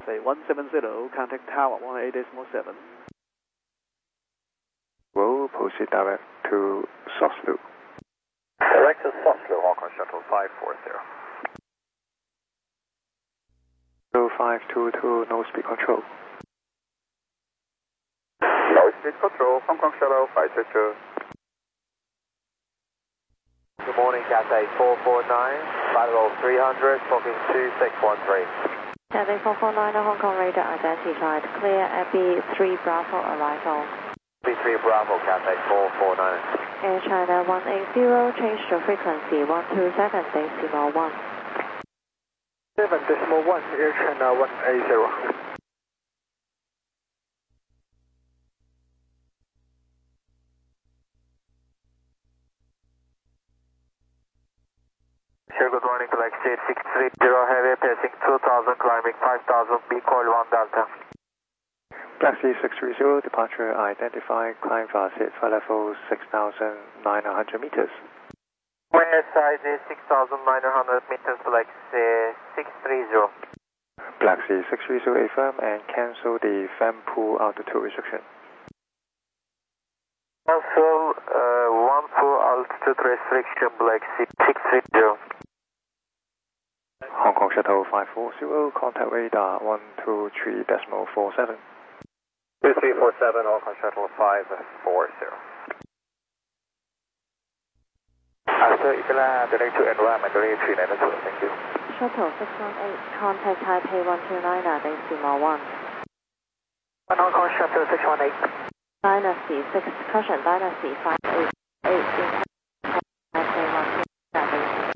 Cathay 170, contact Tower 18.7. Will proceed direct to Soslu. Direct to Soslu, Hong Kong Shuttle 540. 0522, no speed control. No speed control, Hong Kong Shuttle 522. Good morning, Cathay 449, flight level 300, talking 2613. Cathay 449, Hong Kong radar identified, clear Abbey 3 Bravo arrival. Abbey 3 Bravo, Cathay 449. Air China 180, change to frequency 127.1. 7.1, Air China 180. Sure, good morning, Galaxy 630, heavy passing 2000, climbing 5000, be call 1 Delta. Galaxy 630, departure identified, climb facet, flight level 6,900 meters. Wind side is 6,900 meters, Galaxy 630. Galaxy 630 affirm and cancel the fan pool altitude restriction. Cancel 1 full altitude restriction, Galaxy 630. Hong Kong Shuttle 540, contact radar 123.47. 2347, Hong Kong Shuttle 540. After Ikela, direct to environment, direct to Netherlands, thank you. Shuttle 618, contact Taipei 129.1. Hong Kong Shuttle 618. Dynasty 6, caution, Dynasty 588, Taipei 129.1.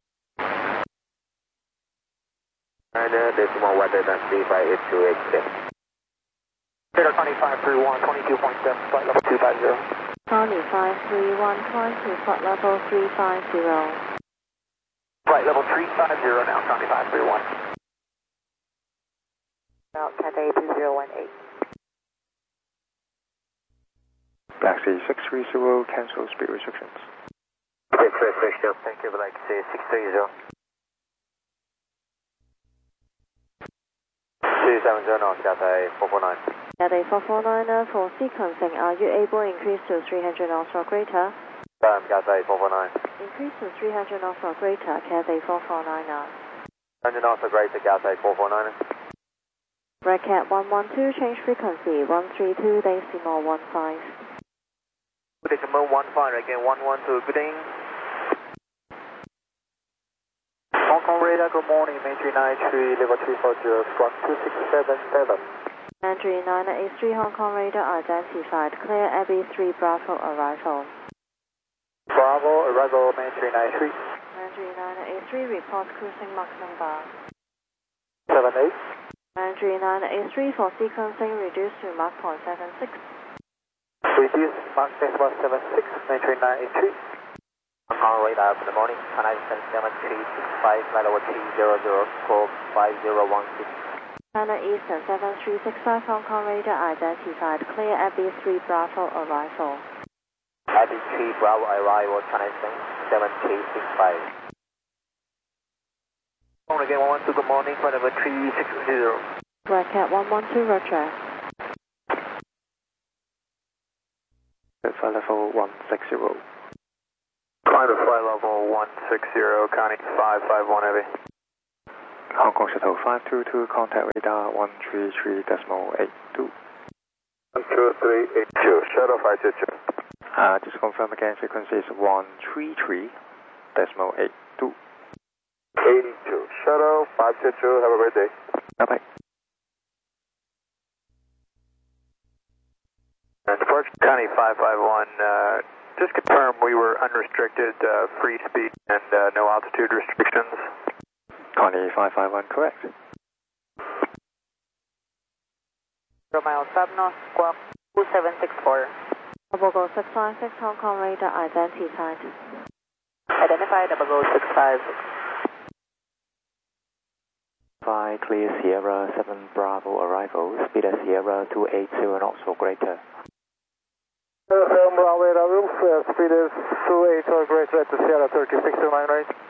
Decimal 1 Dynasty 5828. Radar 2531, 22.7, flight level 250. Tony 531, climb to flight level 350. Flight level 350 now, Tony 531. Now Cathay 2018. Galaxy 630, cancel speed restrictions. Speed restrictions, thank you, Galaxy 630. 270 on Cathay 449. Cathay 449, for sequencing, are you able to increase to 300 knots or greater? Cathay 449. Increase to 300 knots or greater, Cathay 449 now. 100 knots or greater, Cathay 449. Red Cat 112, change frequency 132.15. Decimal 15, again 112, good evening. Hong Kong radar, good morning, Mandarin 93, level 340, squawk 2677. Mandarin 983, Hong Kong radar identified, clear Abbey 3 Bravo arrival. Bravo, arrival, Mandarin 93. Mandarin 983, report cruising Mach number. 78. Mandarin 983, for sequencing, reduce to Mach 0.76. Reduce Mach 0.76, Mandarin 983. Hong Kong radar, good morning, Canadian 7365, flight level 300, squawk 5016. China Eastern 7365, Hong Kong radar identified, clear Abbey 3 Bravo arrival. Abbey 3 Bravo arrival, Canadian 7365. Again, 112, good morning, flight level 360. Red Cat 112, roger. Flight level 160. Climb to flight level 160, Connie 551 heavy. Hong Kong Shuttle 522, contact radar 133.82. 12382, Shuttle 522. Just confirm again, frequency is 133.82. 82, Shuttle 522, have a great day. Bye-bye. Departure County 551, just confirm we were unrestricted, free speed and no altitude restrictions. Connie 551, correct. 0 miles 7 knots, squawk 2764. Double Go 656, Hong Kong radar identified. Identify Double Go 656. Clear Sierra 7 Bravo arrival, speed at Sierra 280 knots or greater. 7 Bravo radar, speed is 280 or greater at the Sierra 3629 right.